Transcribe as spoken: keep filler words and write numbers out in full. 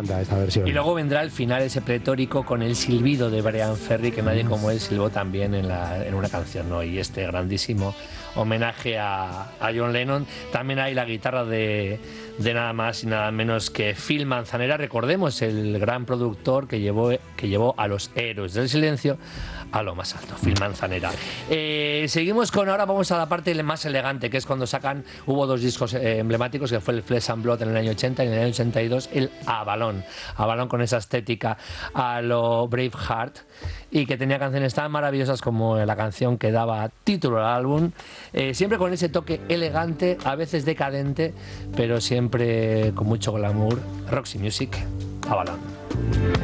encanta esta versión. Y luego vendrá el final ese pletórico con el silbido de Brian Ferry, que nadie como él silbó también en, la, en una canción, ¿no? Y este grandísimo homenaje a, a John Lennon. También hay la guitarra de, de nada más y nada menos que Phil Manzanera, recordemos, el gran productor que llevó, que llevó a los Héroes del Silencio a lo más alto, Phil Manzanera. Eh, seguimos con, ahora vamos a la parte más elegante, que es cuando sacan, hubo dos discos eh, emblemáticos, que fue el Flesh and Blood en el año ochenta y en el año ochenta y dos el Avalon, Avalon con esa estética a lo Braveheart, y que tenía canciones tan maravillosas como la canción que daba título al álbum, eh, siempre con ese toque elegante, a veces decadente, pero siempre con mucho glamour. Roxy Music, Avalon.